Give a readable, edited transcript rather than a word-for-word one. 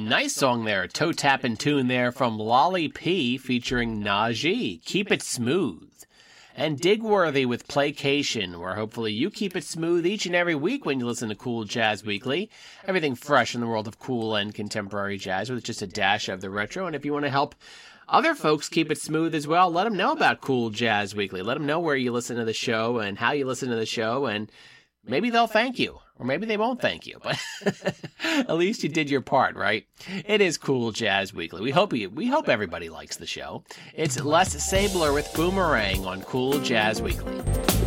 Nice song there, a toe tapping tune there from Lolly P featuring Najee. Keep It Smooth. And Digworthy with Playcation, where hopefully you keep it smooth each and every week when you listen to Cool Jazz Weekly. Everything fresh in the world of cool and contemporary jazz with just a dash of the retro. And if you want to help other folks keep it smooth as well, let them know about Cool Jazz Weekly. Let them know where you listen to the show and how you listen to the show, and maybe they'll thank you. Or maybe they won't thank you, but at least you did your part, right? It is Cool Jazz Weekly. We hope everybody likes the show. It's Les Sabler with Boomerang on Cool Jazz Weekly.